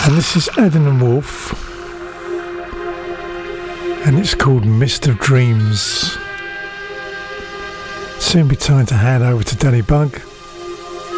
And this is Adam and Wolf, and it's called Mist of Dreams. Soon be time to hand over to Danny Bug.